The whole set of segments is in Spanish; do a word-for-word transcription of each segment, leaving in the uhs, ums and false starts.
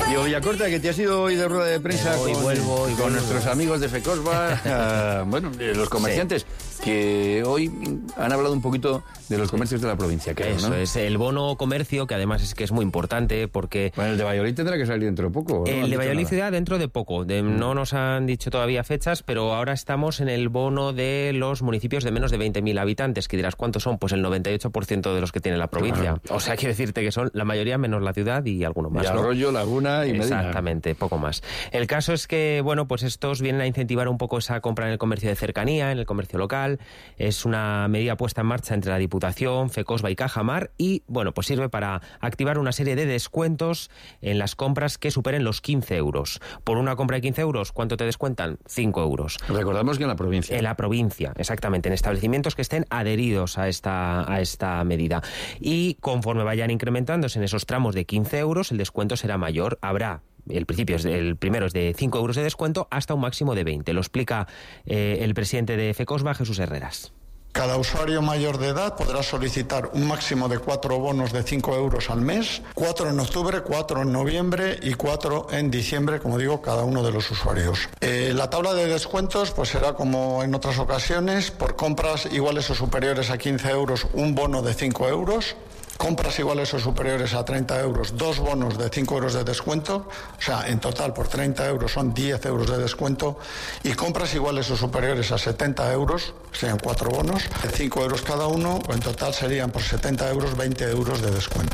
Diego Villacorta, que te has ido hoy de rueda de prensa hoy con, vuelvo, hoy con vuelvo. nuestros amigos de Fecosba, uh, bueno, de los comerciantes, sí. que hoy han hablado un poquito de los comercios de la provincia, creo, Eso ¿no? es, el bono comercio, que además es que es muy importante porque... Bueno, el de Valladolid tendrá que salir dentro de poco, ¿no? El de Valladolid ciudad dentro de poco, de, mm. no nos han dicho todavía fechas, pero ahora estamos en el bono de los municipios de menos de veinte mil habitantes, que dirás, ¿cuántos son? Pues el noventa y ocho por ciento de los que tiene la provincia. Claro. O sea, quiero decirte que son la mayoría menos la ciudad y alguno más, y ¿no? Arroyo, Laguna y Medina. Exactamente, poco más. El caso es que, bueno, pues estos vienen a incentivar un poco esa compra en el comercio de cercanía, en el comercio local. Es una medida puesta en marcha entre la Diputación, Fecosba y Cajamar y, bueno, pues sirve para activar una serie de descuentos en las compras que superen los quince euros. Por una compra de quince euros, ¿cuánto te descuentan? cinco euros. Recordamos que en la provincia. En la provincia, exactamente, en establecimientos que estén adheridos a esta, a esta medida. Y conforme vayan incrementándose en esos tramos de quince euros, el descuento será mayor. Habrá El, principio es de, el primero es de cinco euros de descuento hasta un máximo de veinte. Lo explica eh, el presidente de Fecosba, Jesús Herreras. Cada usuario mayor de edad podrá solicitar un máximo de cuatro bonos de cinco euros al mes, cuatro en octubre, cuatro en noviembre y cuatro en diciembre, como digo, cada uno de los usuarios. Eh, la tabla de descuentos pues será como en otras ocasiones, por compras iguales o superiores a quince euros, un bono de cinco euros. Compras iguales o superiores a treinta euros, dos bonos de cinco euros de descuento, o sea, en total por treinta euros son diez euros de descuento, y compras iguales o superiores a setenta euros, serían cuatro bonos, de cinco euros cada uno, o en total serían por setenta euros veinte euros de descuento.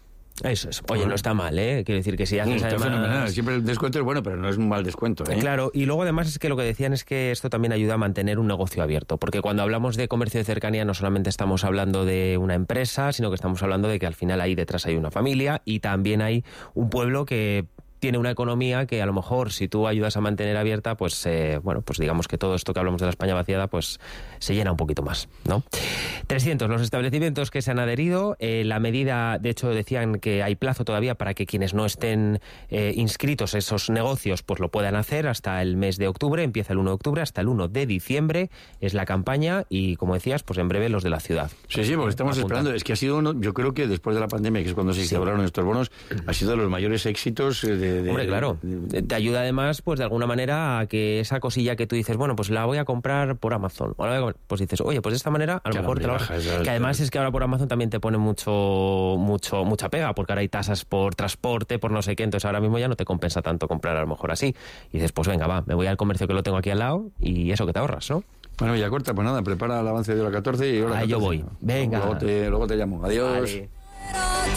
Eso es. Oye, no está mal, ¿eh? Quiero decir que si haces está además... fenomenal. Siempre el descuento es bueno, pero no es un mal descuento, ¿eh? Claro, y luego además es que lo que decían es que esto también ayuda a mantener un negocio abierto, porque cuando hablamos de comercio de cercanía no solamente estamos hablando de una empresa, sino que estamos hablando de que al final ahí detrás hay una familia y también hay un pueblo que tiene una economía que a lo mejor si tú ayudas a mantener abierta, pues eh, bueno, pues digamos que todo esto que hablamos de la España vaciada, pues se llena un poquito más, ¿no? trescientos los establecimientos que se han adherido. Eh, la medida, de hecho, decían que hay plazo todavía para que quienes no estén eh, inscritos esos negocios, pues lo puedan hacer hasta el mes de octubre. Empieza el uno de octubre hasta el uno de diciembre es la campaña y, como decías, pues en breve los de la ciudad. Sí, sí, porque estamos Apunta. esperando. Es que ha sido uno, yo creo que después de la pandemia, que es cuando se sí. instauraron estos bonos, ha sido de los mayores éxitos de... De, Hombre, claro. De, de, te ayuda además, pues de alguna manera, a que esa cosilla que tú dices, bueno, pues la voy a comprar por Amazon. Pues dices, oye, pues de esta manera, a lo mejor te la vas... Que además es que ahora por Amazon también te pone mucho, mucho, mucha pega, porque ahora hay tasas por transporte, por no sé qué, entonces ahora mismo ya no te compensa tanto comprar a lo mejor así. Y dices, pues venga, va, me voy al comercio que lo tengo aquí al lado y eso que te ahorras, ¿no? Bueno, Villacorta, pues nada, prepara el avance de la catorce y ahora Ahí yo voy. Venga. Luego te, luego te llamo. Adiós. Vale.